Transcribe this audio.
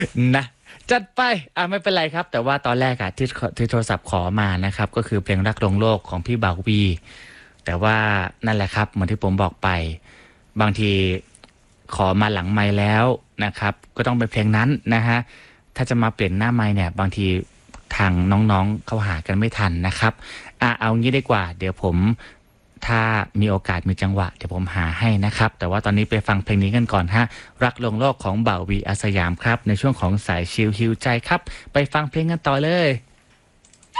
นะจัดไปไม่เป็นไรครับแต่ว่าตอนแรกที่โทรศัพท์ขอมานะครับก็คือเพลงรักลวงโลกของพี่บ่าววีแต่ว่านั่นแหละครับเหมือนที่ผมบอกไปบางทีขอมาหลังไมค์แล้วนะครับก็ต้องเป็นเพลงนั้นนะฮะถ้าจะมาเปลี่ยนหน้าไมค์เนี่ยบางทีทางน้องๆเขาหากันไม่ทันนะครับเอางี้ดีกว่าเดี๋ยวผมถ้ามีโอกาสมีจังหวะเดี๋ยวผมหาให้นะครับแต่ว่าตอนนี้ไปฟังเพลงนี้กันก่อนฮะรักลวงโลกของบ่าววีอาสยามครับในช่วงของสายชิลฮิวใจครับไปฟังเพลงกันต่อเลย